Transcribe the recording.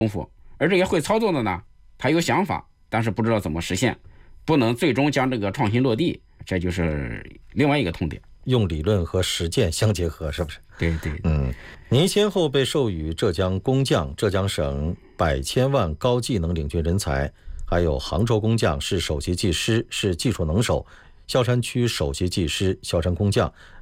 而这些会操作的呢，他有想法，但是不知道怎么实现，不能最终将这个创新落地，这就是另外一个痛点。 用理论和实践相结合，是不是？ 对对， 您先后被授予浙江工匠、浙江省100千万高技能领军人才，还有杭州工匠是首席技师，是技术能手，萧山区首席技师、萧山工匠，